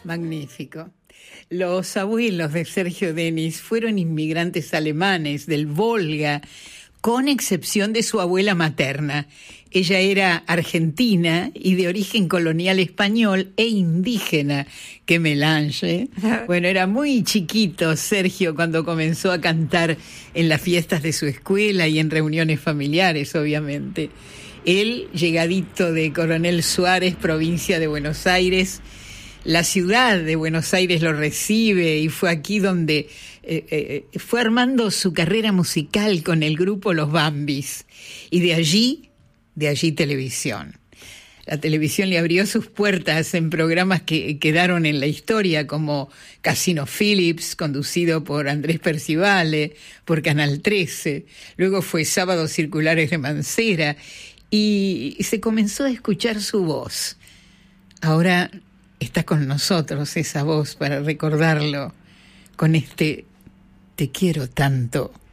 Magnífico. Los abuelos de Sergio Denis fueron inmigrantes alemanes del Volga, con excepción de su abuela materna. Ella era argentina y de origen colonial español e indígena. ¡Qué melange! Bueno, era muy chiquito Sergio cuando comenzó a cantar en las fiestas de su escuela y en reuniones familiares, obviamente. Él, llegadito de Coronel Suárez, provincia de Buenos Aires, la ciudad de Buenos Aires lo recibe y fue aquí donde fue armando su carrera musical con el grupo Los Bambis. Y de allí televisión. La televisión le abrió sus puertas en programas que quedaron en la historia, como Casino Phillips, conducido por Andrés Percivale, por Canal 13. Luego fue Sábados Circulares de Mancera y se comenzó a escuchar su voz. Ahora está con nosotros esa voz para recordarlo con este Te quiero tanto.